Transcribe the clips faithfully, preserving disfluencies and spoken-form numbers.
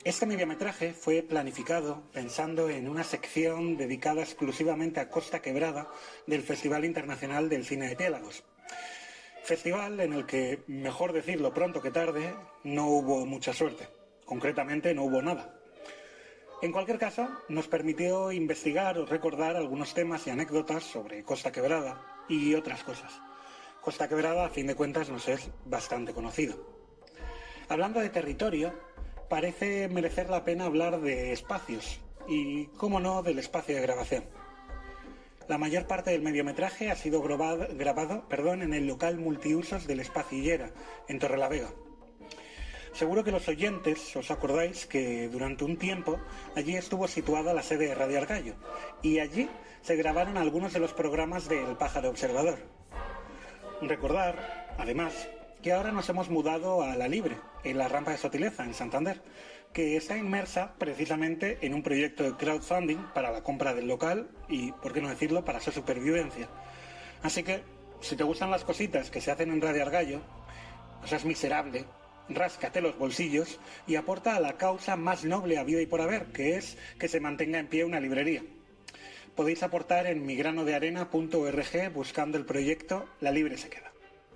Este mediometraje fue planificado pensando en una sección dedicada exclusivamente a Costa Quebrada del Festival Internacional del Cine de Piélagos. Festival en el que, mejor decirlo pronto que tarde, no hubo mucha suerte. Concretamente, no hubo nada. En cualquier caso, nos permitió investigar o recordar algunos temas y anécdotas sobre Costa Quebrada y otras cosas. Costa Quebrada, a fin de cuentas, nos es bastante conocido. Hablando de territorio, parece merecer la pena hablar de espacios y, cómo no, del espacio de grabación. La mayor parte del mediometraje ha sido grabado, grabado perdón, en el local multiusos del Espacio Illera, en Torrelavega. Seguro que los oyentes os acordáis que durante un tiempo allí estuvo situada la sede de Radio Argallo y allí se grabaron algunos de los programas de El Pájaro Observador. Recordar, además, que ahora nos hemos mudado a La Libre, en la Rampa de Sotileza, en Santander, que está inmersa precisamente en un proyecto de crowdfunding para la compra del local y, por qué no decirlo, para su supervivencia. Así que, si te gustan las cositas que se hacen en Radio Argallo, no seas miserable, ráscate los bolsillos y aporta a la causa más noble a vida y por haber, que es que se mantenga en pie una librería. Podéis aportar en migranodearena punto org buscando el proyecto La Libre se queda.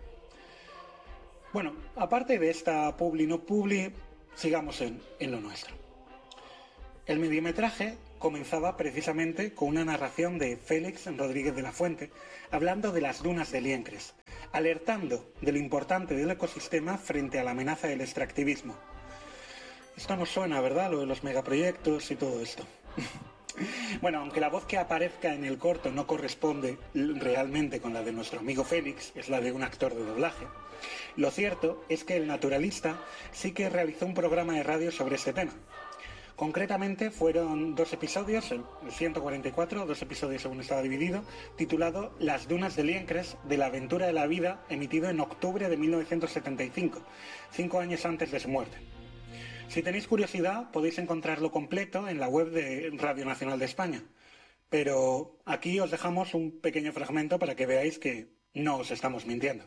Bueno, aparte de esta publi no publi, sigamos en, en lo nuestro. El mediometraje comenzaba precisamente con una narración de Félix Rodríguez de la Fuente hablando de las dunas de Liencres, alertando de lo importante del ecosistema frente a la amenaza del extractivismo. Esto nos suena, ¿verdad? Lo de los megaproyectos y todo esto. Bueno, aunque la voz que aparezca en el corto no corresponde realmente con la de nuestro amigo Félix, es la de un actor de doblaje, lo cierto es que el naturalista sí que realizó un programa de radio sobre este tema. Concretamente fueron dos episodios, el ciento cuarenta y cuatro, dos episodios según estaba dividido, titulado Las dunas de Liencres, de la aventura de la vida, emitido en octubre de mil novecientos setenta y cinco, cinco años antes de su muerte. Si tenéis curiosidad, podéis encontrarlo completo en la web de Radio Nacional de España. Pero aquí os dejamos un pequeño fragmento para que veáis que no os estamos mintiendo.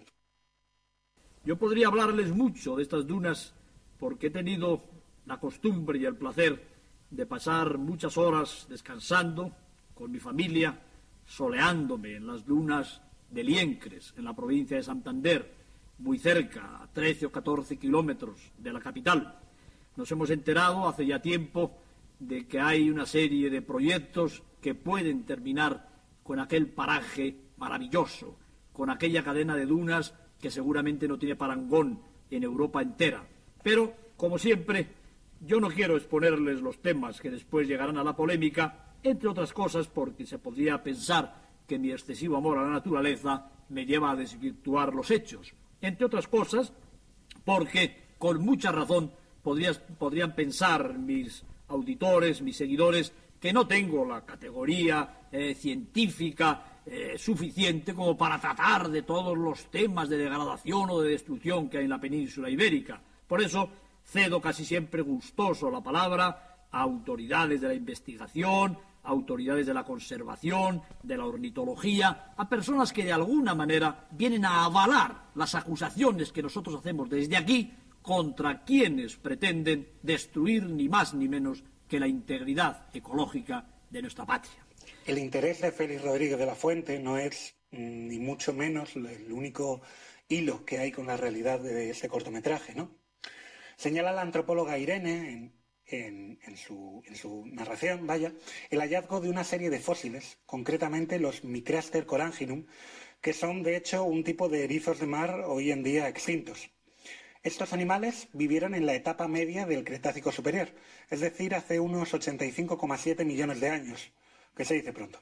Yo podría hablarles mucho de estas dunas porque he tenido la costumbre y el placer de pasar muchas horas descansando con mi familia, soleándome en las dunas de Liencres, en la provincia de Santander, muy cerca, a trece o catorce kilómetros de la capital. Nos hemos enterado hace ya tiempo de que hay una serie de proyectos que pueden terminar con aquel paraje maravilloso, con aquella cadena de dunas que seguramente no tiene parangón en Europa entera. Pero, como siempre, yo no quiero exponerles los temas que después llegarán a la polémica, entre otras cosas porque se podría pensar que mi excesivo amor a la naturaleza me lleva a desvirtuar los hechos. Entre otras cosas porque, con mucha razón, podrías, podrían pensar mis auditores, mis seguidores, que no tengo la categoría eh, científica eh, suficiente como para tratar de todos los temas de degradación o de destrucción que hay en la península ibérica. Por eso cedo casi siempre gustoso la palabra a autoridades de la investigación, a autoridades de la conservación, de la ornitología, a personas que de alguna manera vienen a avalar las acusaciones que nosotros hacemos desde aquí contra quienes pretenden destruir ni más ni menos que la integridad ecológica de nuestra patria. El interés de Félix Rodríguez de la Fuente no es mm, ni mucho menos el único hilo que hay con la realidad de ese cortometraje, ¿no? Señala la antropóloga Irene en, en, en, su, en su narración, vaya, el hallazgo de una serie de fósiles, concretamente los Micraster coranginum, que son de hecho un tipo de erizos de mar hoy en día extintos. Estos animales vivieron en la etapa media del Cretácico superior, es decir, hace unos ochenta y cinco coma siete millones de años, que se dice pronto.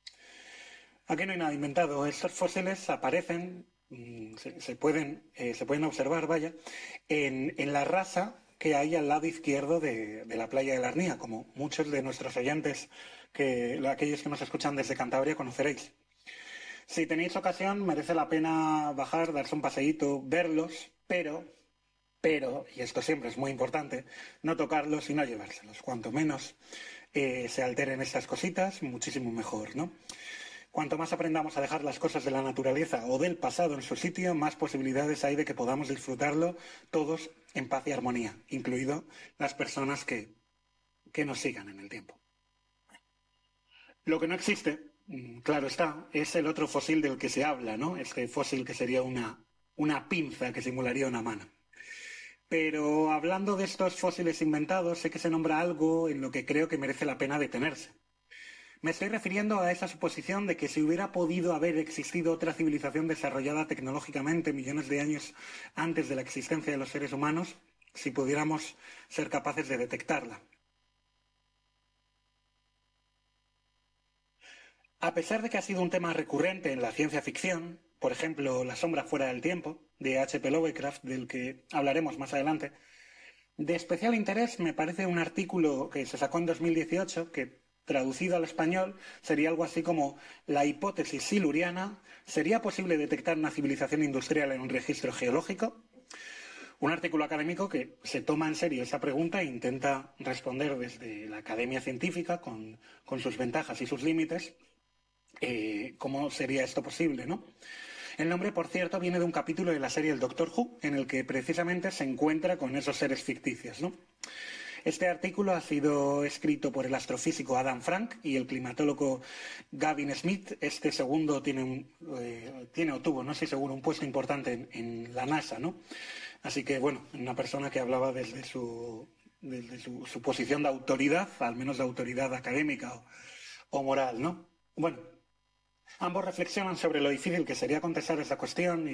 Aquí no hay nada inventado. Estos fósiles aparecen, se, se, pueden, eh, se pueden observar, vaya, en, en la rasa que hay al lado izquierdo de, de la playa de la Arnía, como muchos de nuestros oyentes, que aquellos que nos escuchan desde Cantabria, conoceréis. Si tenéis ocasión, merece la pena bajar, darse un paseíto, verlos, pero... Pero, y esto siempre es muy importante, no tocarlos y no llevárselos. Cuanto menos eh, se alteren estas cositas, muchísimo mejor, ¿no? Cuanto más aprendamos a dejar las cosas de la naturaleza o del pasado en su sitio, más posibilidades hay de que podamos disfrutarlo todos en paz y armonía, incluido las personas que que nos sigan en el tiempo. Lo que no existe, claro está, es el otro fósil del que se habla, ¿no? Este fósil que sería una, una pinza que simularía una mano. Pero hablando de estos fósiles inventados, sé que se nombra algo en lo que creo que merece la pena detenerse. Me estoy refiriendo a esa suposición de que si hubiera podido haber existido otra civilización desarrollada tecnológicamente millones de años antes de la existencia de los seres humanos, si pudiéramos ser capaces de detectarla. A pesar de que ha sido un tema recurrente en la ciencia ficción, por ejemplo, La sombra fuera del tiempo, de H P Lovecraft, del que hablaremos más adelante, de especial interés me parece un artículo que se sacó en dos mil dieciocho, que traducido al español sería algo así como la hipótesis siluriana, ¿sería posible detectar una civilización industrial en un registro geológico? Un artículo académico que se toma en serio esa pregunta e intenta responder desde la academia científica, con, con sus ventajas y sus límites, eh, cómo sería esto posible, ¿no? El nombre, por cierto, viene de un capítulo de la serie El Doctor Who, en el que precisamente se encuentra con esos seres ficticios, ¿no? Este artículo ha sido escrito por el astrofísico Adam Frank y el climatólogo Gavin Smith. Este segundo tiene, un, eh, tiene o tuvo, no sé seguro, un puesto importante en, en la NASA, ¿no? Así que, bueno, una persona que hablaba desde su, desde su, su posición de autoridad, al menos de autoridad académica o, o moral, ¿no? Bueno, ambos reflexionan sobre lo difícil que sería contestar esta cuestión y